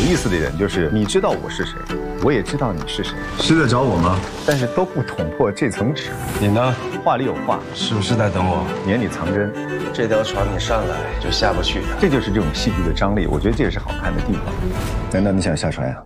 意思的一点就是，你知道我是谁，我也知道你是谁， 是在找我吗？ 但是都不捅破这层纸。 你呢？ 话里有话， 是不是在等我？ 眼里藏针。 这条船你上来就下不去的。 这就是这种戏剧的张力，我觉得这也是好看的地方。难道你想下船呀？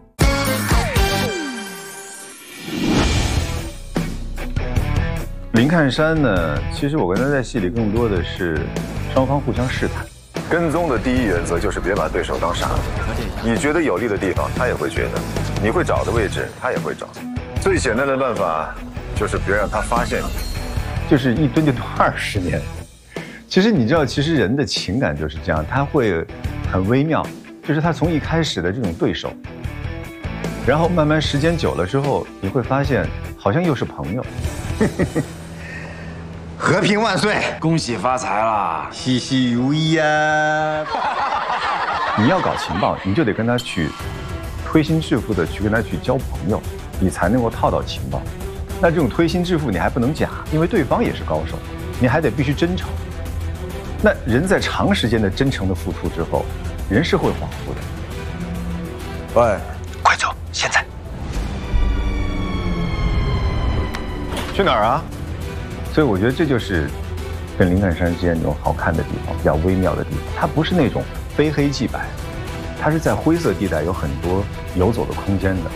林看山呢，其实我跟他在戏里更多的是双方互相试探。跟踪的第一原则就是别把对手当傻子。你觉得有利的地方，他也会觉得；你会找的位置，他也会找。最简单的办法就是别让他发现你。就是一蹲就蹲20年。其实你知道，其实人的情感就是这样，他会很微妙，就是他从一开始的这种对手，然后慢慢时间久了之后，你会发现好像又是朋友。 和平万岁， 恭喜发财啦， 喜喜如意啊！ 你要搞情报，你就得跟他去推心置腹的去跟他去交朋友，你才能够套到情报。那这种推心置腹你还不能假，因为对方也是高手，你还得必须真诚。那人在长时间的真诚的付出之后，人是会恍惚的。 喂，快走，现在！ 去哪儿啊？所以我觉得这就是跟林看山之间那种好看的地方，比较微妙的地方。它不是那种非黑即白，它是在灰色地带有很多游走的空间的。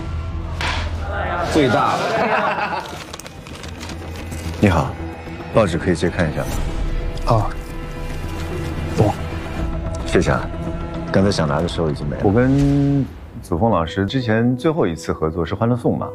最大了。 你好，报纸可以借看一下吗？ 啊，懂。 谢谢啊，刚才想拿的时候已经没了。我跟祖峰老师之前最后一次合作是《欢乐颂》嘛，